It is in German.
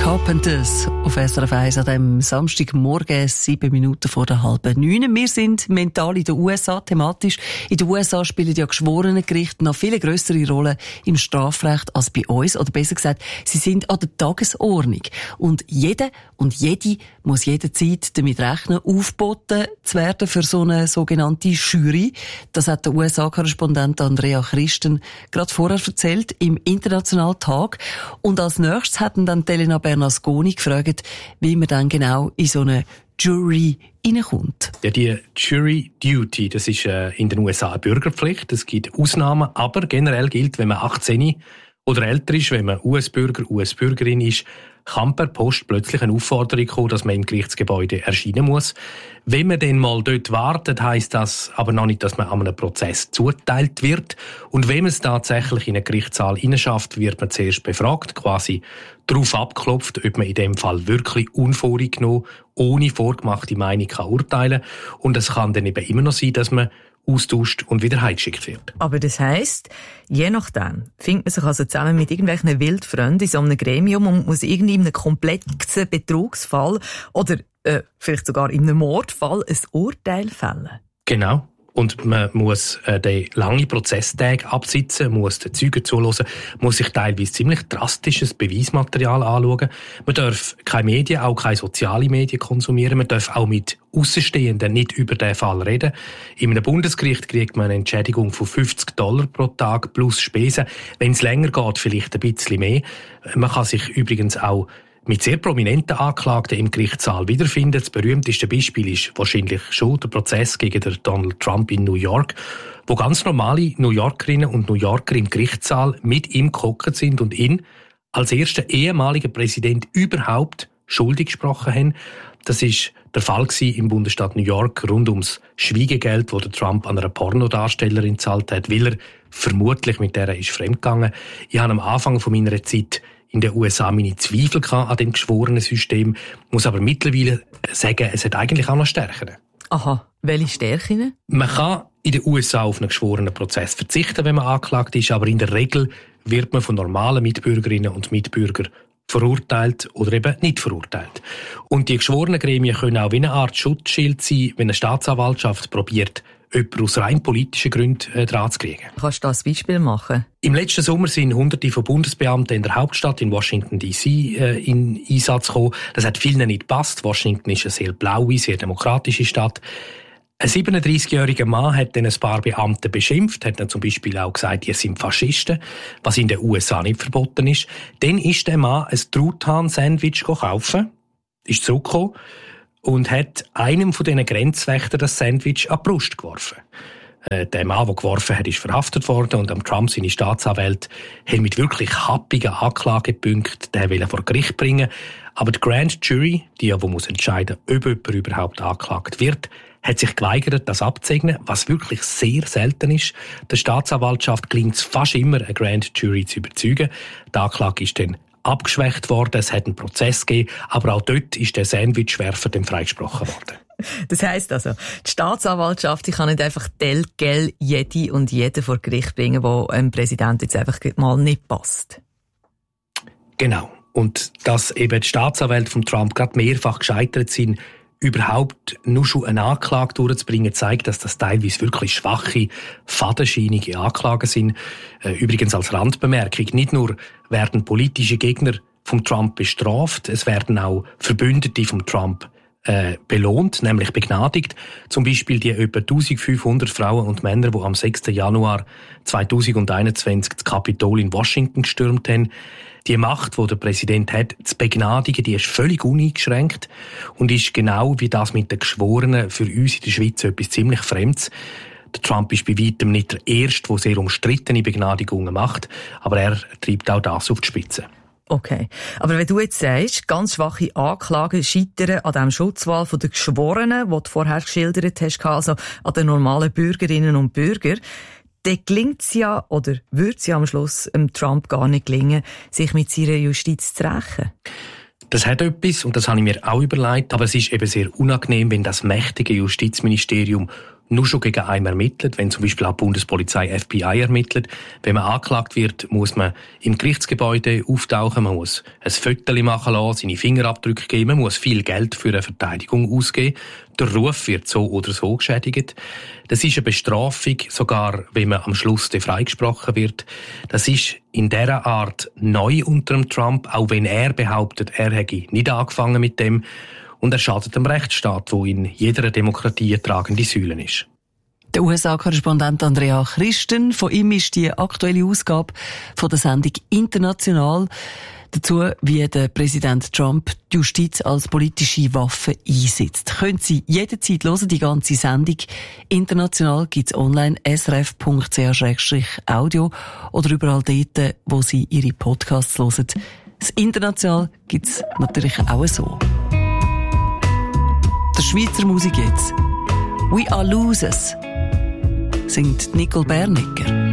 Carpenters auf SRF 1 an diesem Samstagmorgen, 7 Minuten vor der 8:30. Wir sind mental in den USA thematisch. In den USA spielen ja Geschworenengerichte noch viel grössere Rollen im Strafrecht als bei uns. Oder besser gesagt, sie sind an der Tagesordnung. Und jeder und jede muss jederzeit damit rechnen, aufgeboten zu werden für so eine sogenannte Jury. Das hat der USA-Korrespondent Andrea Christen gerade vorher erzählt im Internationalen Tag. Und als nächstes hatten dann Elena Bernasconi gefragt, wie man dann genau in so eine Jury reinkommt. Ja, die Jury Duty, das ist in den USA eine Bürgerpflicht. Es gibt Ausnahmen, aber generell gilt, wenn man 18 oder älter ist, wenn man US-Bürger, US-Bürgerin ist, kann per Post plötzlich eine Aufforderung kommen, dass man im Gerichtsgebäude erscheinen muss. Wenn man dann mal dort wartet, heisst das aber noch nicht, dass man an einem Prozess zugeteilt wird. Und wenn man es tatsächlich in einen Gerichtssaal hineinschafft, wird man zuerst befragt, quasi darauf abgeklopft, ob man in dem Fall wirklich unvoreingenommen, ohne vorgemachte Meinung kann urteilen. Und es kann dann eben immer noch sein, dass man austauscht und wieder heimgeschickt wird. Aber das heisst, je nachdem findet man sich also zusammen mit irgendwelchen Wildfreunden in so einem Gremium und muss irgendwie in einem komplexen Betrugsfall oder vielleicht sogar in einem Mordfall ein Urteil fällen. Genau. Und man muss den langen Prozesstag absitzen, muss den Zeugen zuhören, muss sich teilweise ziemlich drastisches Beweismaterial anschauen. Man darf keine Medien, auch keine sozialen Medien konsumieren. Man darf auch mit Außenstehenden nicht über den Fall reden. In einem Bundesgericht kriegt man eine Entschädigung von $50 pro Tag plus Spesen. Wenn es länger geht, vielleicht ein bisschen mehr. Man kann sich übrigens auch mit sehr prominenten Anklagten im Gerichtssaal wiederfinden. Das berühmteste Beispiel ist wahrscheinlich schon der Prozess gegen den Donald Trump in New York, wo ganz normale New Yorkerinnen und New Yorker im Gerichtssaal mit ihm gehockt sind und ihn als ersten ehemaligen Präsident überhaupt schuldig gesprochen haben. Das ist der Fall im Bundesstaat New York rund ums Schwiegegeld, das Trump an einer Pornodarstellerin gezahlt hat, weil er vermutlich mit der ist fremdgegangen. Ich habe am Anfang von meiner Zeit in den USA meine Zweifel an dem geschworenen System, muss aber mittlerweile sagen, es hat eigentlich auch noch Stärken. Aha, welche Stärken? Man kann in den USA auf einen geschworenen Prozess verzichten, wenn man angeklagt ist, aber in der Regel wird man von normalen Mitbürgerinnen und Mitbürgern verurteilt oder eben nicht verurteilt. Und die geschworenen Gremien können auch wie eine Art Schutzschild sein, wenn eine Staatsanwaltschaft probiert, jemanden aus rein politischen Gründen dran zu kriegen. Kannst du das Beispiel machen? Im letzten Sommer sind Hunderte von Bundesbeamten in der Hauptstadt in Washington D.C. In Einsatz gekommen. Das hat vielen nicht gepasst. Washington ist eine sehr blaue, sehr demokratische Stadt. Ein 37-jähriger Mann hat dann ein paar Beamte beschimpft, hat dann zum Beispiel auch gesagt, ihr seid Faschisten, was in den USA nicht verboten ist. Dann ist der Mann ein Truthahn-Sandwich kaufen, ist zurückgekommen und hat einem von diesen Grenzwächtern das Sandwich an die Brust geworfen. Der Mann, der geworfen hat, ist verhaftet worden und am Trump seine Staatsanwälte haben mit wirklich happigen Anklagepunkten den vor Gericht bringen. Aber die Grand Jury, die muss entscheiden, ob jemand überhaupt angeklagt wird, hat sich geweigert, das abzusegnen, was wirklich sehr selten ist. Der Staatsanwaltschaft gelingt es fast immer, eine Grand Jury zu überzeugen. Die Anklage ist dann abgeschwächt worden, es hat einen Prozess gegeben, aber auch dort ist der Sandwichwerfer dann freigesprochen worden. Das heisst also, die Staatsanwaltschaft die kann nicht einfach telgel jede und jeden vor Gericht bringen, wo einem Präsident jetzt einfach mal nicht passt. Genau. Und dass eben die Staatsanwälte von Trump gerade mehrfach gescheitert sind, überhaupt nur schon eine Anklage durchzubringen, zeigt, dass das teilweise wirklich schwache, fadenscheinige Anklagen sind. Übrigens als Randbemerkung, nicht nur werden politische Gegner von Trump bestraft, es werden auch Verbündete von Trump belohnt, nämlich begnadigt. Zum Beispiel die etwa 1500 Frauen und Männer, die am 6. Januar 2021 das Kapitol in Washington gestürmt haben. Die Macht, die der Präsident hat, zu begnadigen, die ist völlig uneingeschränkt und ist genau wie das mit den Geschworenen für uns in der Schweiz etwas ziemlich Fremdes. Der Trump ist bei weitem nicht der Erste, der sehr umstrittene Begnadigungen macht, aber er treibt auch das auf die Spitze. Okay. Aber wenn du jetzt sagst, ganz schwache Anklagen scheitern an dem Schutzwall der Geschworenen, den du vorher geschildert hast, also an den normalen Bürgerinnen und Bürgern, dann gelingt es ja, oder würde es ja am Schluss Trump gar nicht gelingen, sich mit seiner Justiz zu rächen. Das hat etwas, und das habe ich mir auch überlegt, aber es ist eben sehr unangenehm, wenn das mächtige Justizministerium nur schon gegen einen ermittelt, wenn zum Beispiel auch die Bundespolizei FBI ermittelt. Wenn man angeklagt wird, muss man im Gerichtsgebäude auftauchen, man muss ein Foto machen lassen, seine Fingerabdrücke geben, man muss viel Geld für eine Verteidigung ausgeben. Der Ruf wird so oder so geschädigt. Das ist eine Bestrafung, sogar wenn man am Schluss freigesprochen wird. Das ist in dieser Art neu unter dem Trump, auch wenn er behauptet, er hätte nicht angefangen mit dem. Und er schadet dem Rechtsstaat, wo in jeder Demokratie eine tragende Säule ist. Der USA-Korrespondent Andrea Christen, von ihm ist die aktuelle Ausgabe von der Sendung «International». Dazu, wie der Präsident Trump die Justiz als politische Waffe einsetzt. Können Sie jederzeit hören, die ganze Sendung. International gibt's online srf.ch/audio oder überall dort, wo Sie Ihre Podcasts hören. Das International gibt's natürlich auch so. Der Schweizer Musik jetzt. «We are losers» singt Nicole Bernecker.